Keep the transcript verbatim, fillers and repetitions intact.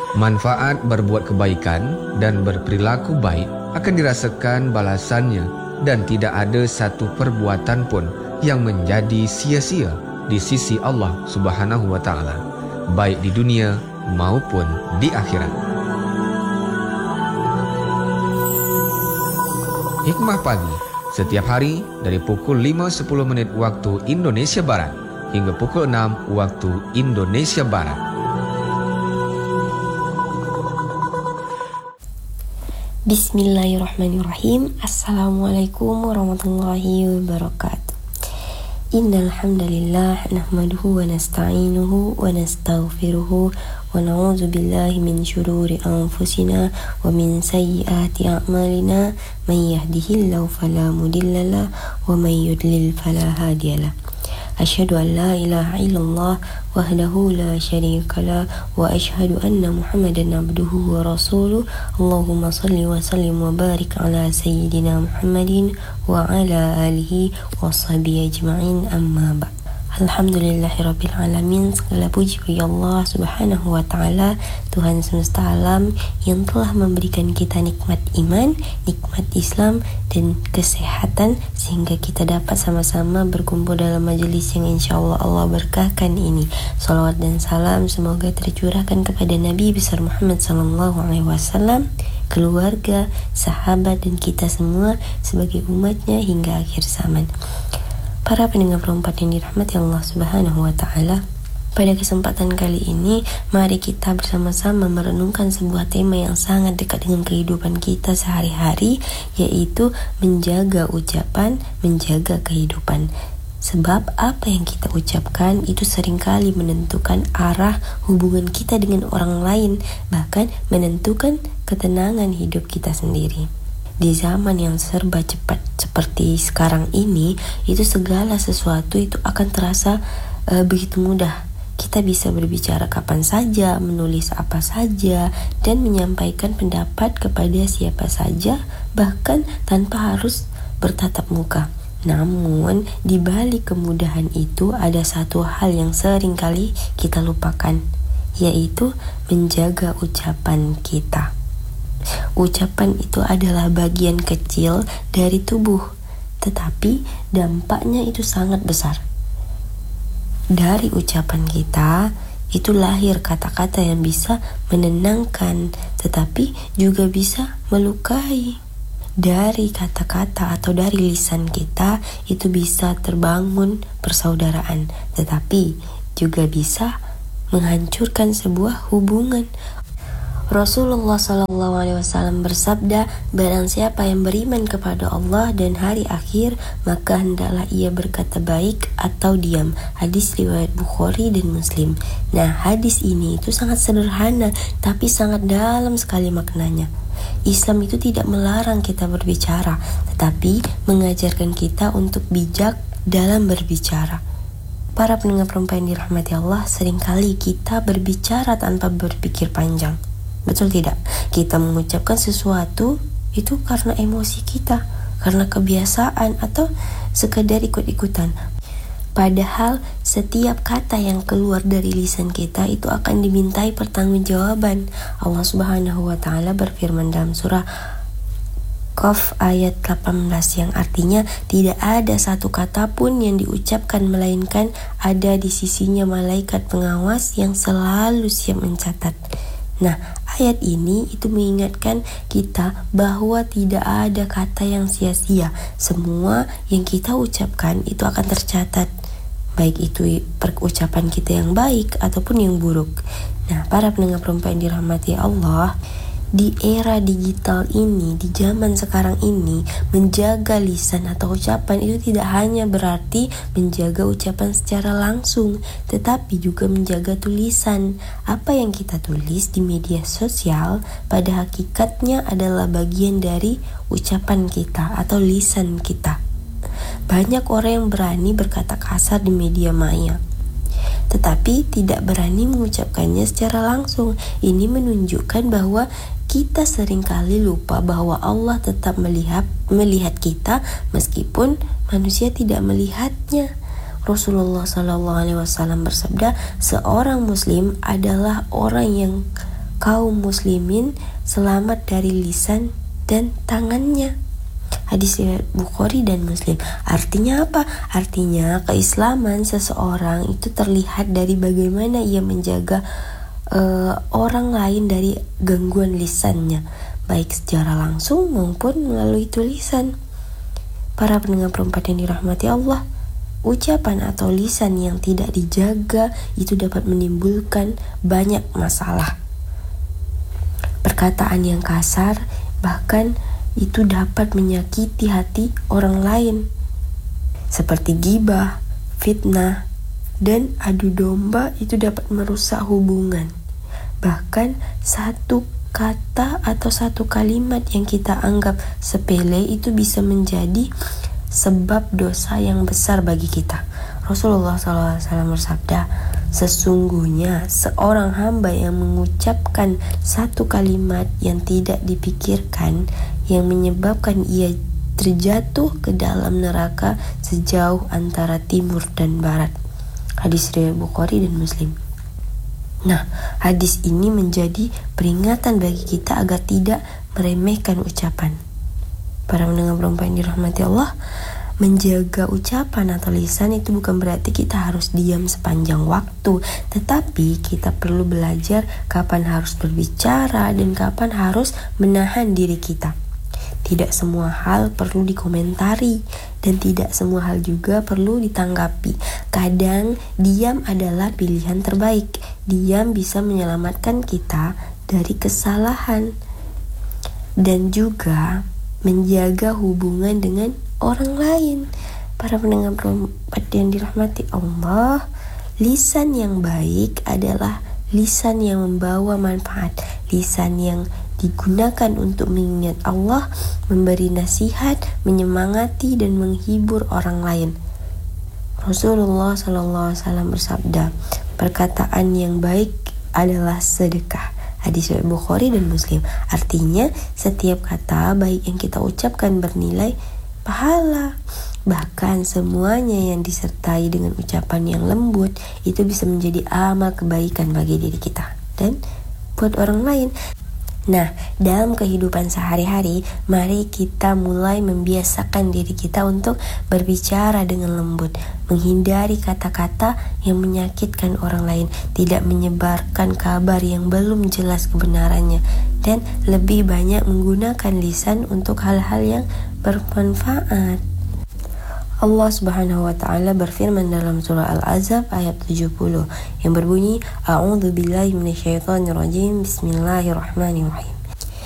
Manfaat berbuat kebaikan dan berperilaku baik akan dirasakan balasannya dan tidak ada satu perbuatan pun yang menjadi sia-sia di sisi Allah Subhanahu wa taala, baik di dunia maupun di akhirat. Hikmah pagi setiap hari dari pukul lima sepuluh menit waktu Indonesia Barat hingga pukul enam waktu Indonesia Barat. Bismillahirrahmanirrahim. Assalamualaikum warahmatullahi wabarakatuh. Innal hamdalillah nahmaduhu wa nasta'inuhu wa nastaghfiruhu wa na'udzu billahi min syururi anfusina wa min sayyiati a'malina. May yahdihillahu fala mudhillalah wa may yudlil fala hadiyalah. Asyhadu an la ilaha illallah wahdahu la syarikalah wa asyhadu anna Muhammadan abduhu wa rasuluh. Allahumma salli wa sallim wa barik ala sayyidina Muhammadin wa ala alihi wa sahbihi ajma'in, amma ba'd. Alhamdulillahirabbil alamin. Segala puji bagi Allah Subhanahu wa taala, Tuhan semesta alam yang telah memberikan kita nikmat iman, nikmat Islam dan kesehatan sehingga kita dapat sama-sama berkumpul dalam majelis yang insyaallah Allah berkahkan ini. Salawat dan salam semoga tercurahkan kepada Nabi besar Muhammad sallallahu alaihi wasallam, keluarga, sahabat dan kita semua sebagai umatnya hingga akhir zaman. Para pendengar perempat yang dirahmati Allah Subhanahu wa taala, pada kesempatan kali ini mari kita bersama-sama merenungkan sebuah tema yang sangat dekat dengan kehidupan kita sehari-hari, yaitu menjaga ucapan, menjaga kehidupan. Sebab apa yang kita ucapkan itu seringkali menentukan arah hubungan kita dengan orang lain, bahkan menentukan ketenangan hidup kita sendiri. Di zaman yang serba cepat seperti sekarang ini, itu segala sesuatu itu akan terasa uh, begitu mudah. Kita bisa berbicara kapan saja, menulis apa saja, dan menyampaikan pendapat kepada siapa saja, bahkan tanpa harus bertatap muka. Namun, di balik kemudahan itu ada satu hal yang sering kali kita lupakan, yaitu menjaga ucapan kita. Ucapan itu adalah bagian kecil dari tubuh, tetapi dampaknya itu sangat besar. Dari ucapan kita itu lahir kata-kata yang bisa menenangkan, tetapi juga bisa melukai. Dari kata-kata atau dari lisan kita itu bisa terbangun persaudaraan, tetapi juga bisa menghancurkan sebuah hubungan. Rasulullah shallallahu alaihi wasallam bersabda, barang siapa yang beriman kepada Allah dan hari akhir, maka hendaklah ia berkata baik atau diam. Hadis riwayat Bukhari dan Muslim. Nah, hadis ini itu sangat sederhana tapi sangat dalam sekali maknanya. Islam itu tidak melarang kita berbicara, tetapi mengajarkan kita untuk bijak dalam berbicara. Para pendengar perempuan yang dirahmati Allah, seringkali kita berbicara tanpa berpikir panjang. Betul tidak? Kita mengucapkan sesuatu itu karena emosi kita, karena kebiasaan atau sekadar ikut-ikutan. Padahal setiap kata yang keluar dari lisan kita itu akan dimintai pertanggungjawaban. Allah Subhanahu wa taala berfirman dalam surah Qaf ayat delapan belas yang artinya tidak ada satu kata pun yang diucapkan melainkan ada di sisinya malaikat pengawas yang selalu siap mencatat. Nah, ayat ini itu mengingatkan kita bahwa tidak ada kata yang sia-sia. Semua yang kita ucapkan itu akan tercatat, baik itu perucapan kita yang baik ataupun yang buruk. Nah, para pendengar perempuan yang dirahmati Allah, di era digital ini, di zaman sekarang ini, menjaga lisan atau ucapan itu tidak hanya berarti menjaga ucapan secara langsung, tetapi juga menjaga tulisan. Apa yang kita tulis di media sosial pada hakikatnya adalah bagian dari ucapan kita atau lisan kita. Banyak orang yang berani berkata kasar di media maya, tetapi tidak berani mengucapkannya secara langsung. Ini menunjukkan bahwa kita seringkali lupa bahwa Allah tetap melihat melihat kita meskipun manusia tidak melihatnya. Rasulullah shallallahu alaihi wasallam bersabda, seorang muslim adalah orang yang kaum muslimin selamat dari lisan dan tangannya. Hadis riwayat Bukhari dan Muslim. Artinya apa? Artinya keislaman seseorang itu terlihat dari bagaimana ia menjaga uh, orang lain dari gangguan lisannya, baik secara langsung maupun melalui tulisan. Para pendengar perempat yang dirahmati Allah, ucapan atau lisan yang tidak dijaga itu dapat menimbulkan banyak masalah. Perkataan yang kasar bahkan itu dapat menyakiti hati orang lain, seperti ghibah, fitnah, dan adu domba itu dapat merusak hubungan. Bahkan satu kata atau satu kalimat yang kita anggap sepele itu bisa menjadi sebab dosa yang besar bagi kita. Rasulullah shallallahu alaihi wasallam bersabda, sesungguhnya seorang hamba yang mengucapkan satu kalimat yang tidak dipikirkan yang menyebabkan ia terjatuh ke dalam neraka sejauh antara timur dan barat. Hadis riwayat Bukhari dan Muslim. Nah, hadis ini menjadi peringatan bagi kita agar tidak meremehkan ucapan. Para pendengar perempuan yang dirahmati Allah, menjaga ucapan atau lisan itu bukan berarti kita harus diam sepanjang waktu, tetapi kita perlu belajar kapan harus berbicara dan kapan harus menahan diri kita. Tidak semua hal perlu dikomentari dan tidak semua hal juga perlu ditanggapi. Kadang diam adalah pilihan terbaik. Diam bisa menyelamatkan kita dari kesalahan dan juga menjaga hubungan dengan orang lain. Para pendengar perempat yang dirahmati Allah, lisan yang baik adalah lisan yang membawa manfaat, lisan yang digunakan untuk mengingat Allah, memberi nasihat, menyemangati dan menghibur orang lain. Rasulullah shallallahu alaihi wasallam bersabda, perkataan yang baik adalah sedekah. Hadis riwayat Bukhari dan Muslim. Artinya setiap kata baik yang kita ucapkan bernilai pahala. Bahkan semuanya yang disertai dengan ucapan yang lembut itu bisa menjadi amal kebaikan bagi diri kita dan buat orang lain. Nah, dalam kehidupan sehari-hari, mari kita mulai membiasakan diri kita untuk berbicara dengan lembut, menghindari kata-kata yang menyakitkan orang lain, tidak menyebarkan kabar yang belum jelas kebenarannya, dan lebih banyak menggunakan lisan untuk hal-hal yang bermanfaat. Allah Subhanahu wa taala berfirman dalam surah Al-Ahzab ayat tujuh puluh yang berbunyi, A'udzu billahi minasyaitonir rajim. Bismillahirrahmanirrahim.